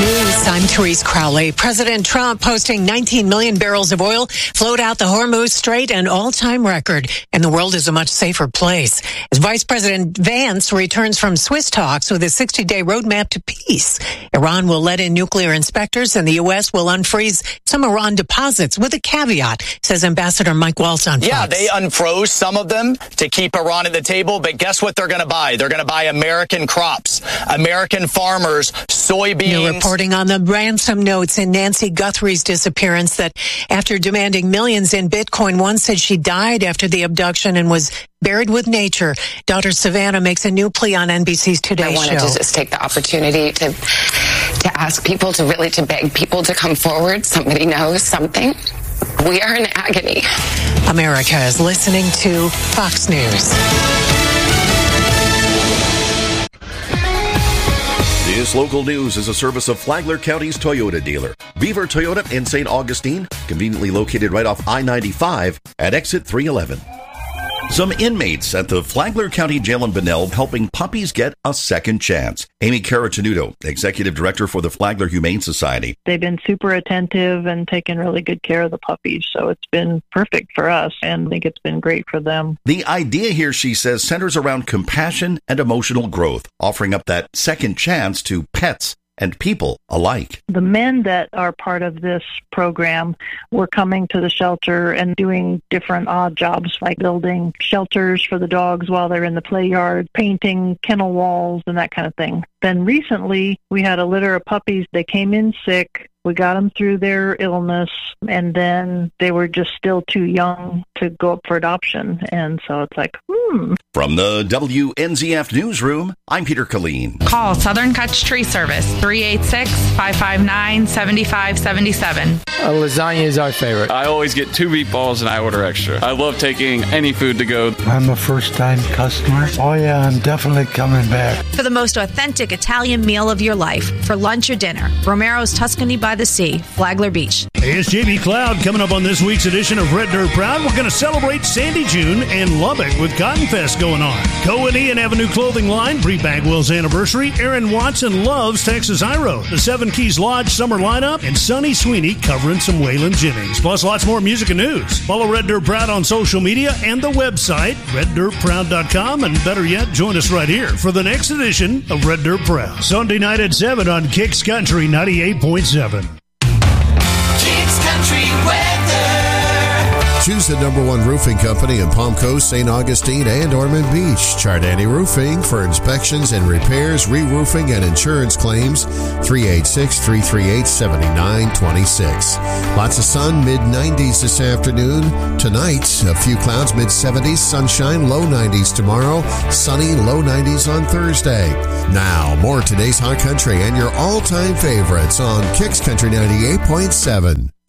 News, I'm Therese Crowley. President Trump posting 19 million barrels of oil flowed out the Hormuz Strait, an all-time record, and the world is a much safer place. As Vice President Vance returns from Swiss talks with a 60-day roadmap to peace, Iran will let in nuclear inspectors, and the U.S. will unfreeze some Iran deposits with a caveat, says Ambassador Mike Waltz on Fox. Yeah, they unfroze some of them to keep Iran at the table, but guess what they're going to buy? They're going to buy American crops, American farmers, soybeans. New reporting on the ransom notes in Nancy Guthrie's disappearance, that after demanding millions in Bitcoin, one said she died after the abduction and was buried with nature. Daughter Savannah makes a new plea on NBC's Today Show. I wanted to just take the opportunity to ask people to beg people to come forward. Somebody knows something. We are in agony. America is listening to Fox News. This local news is a service of Flagler County's Toyota dealer, Beaver Toyota in St. Augustine, conveniently located right off I-95 at exit 311. Some inmates at the Flagler County Jail in Bunnell helping puppies get a second chance. Amy Caratanudo, Executive Director for the Flagler Humane Society. They've been super attentive and taken really good care of the puppies, so it's been perfect for us, and I think it's been great for them. The idea here, she says, centers around compassion and emotional growth, offering up that second chance to pets and people alike. The men that are part of this program were coming to the shelter and doing different odd jobs, like building shelters for the dogs while they're in the play yard, painting kennel walls, and that kind of thing. Then recently, we had a litter of puppies. They came in sick. We got them through their illness, and then they were just still too young to go up for adoption. And so it's like, From the WNZF Newsroom, I'm Peter Killeen. Call Southern Touch Tree Service, 386-559-7577. Lasagna is our favorite. I always get 2 meatballs and I order extra. I love taking any food to go. I'm a first-time customer. Oh, yeah, I'm definitely coming back. For the most authentic Italian meal of your life, for lunch or dinner, Romero's Tuscany by the Sea, Flagler Beach. Hey, it's JB Cloud coming up on this week's edition of Red Dirt Proud. We're going to celebrate Sandy June in Lubbock with Cotton Fest going on. Cohen Ian Avenue Clothing Line, Bree Bagwell's anniversary. Aaron Watson loves Texas High Road. The Seven Keys Lodge summer lineup, and Sonny Sweeney covering some Waylon Jennings. Plus lots more music and news. Follow Red Dirt Proud on social media and the website, reddirtproud.com. And better yet, join us right here for the next edition of Red Dirt Proud. Sunday night at 7 on Kicks Country 98.7. Kicks Country weather. Choose the #1 roofing company in Palm Coast, St. Augustine, and Ormond Beach. Chardani Roofing for inspections and repairs, re-roofing, and insurance claims. 386-338-7926. Lots of sun, mid-90s this afternoon. Tonight, a few clouds, mid-70s, sunshine, low 90s tomorrow, sunny, low 90s on Thursday. Now, more today's hot country and your all-time favorites on Kicks Country 98.7.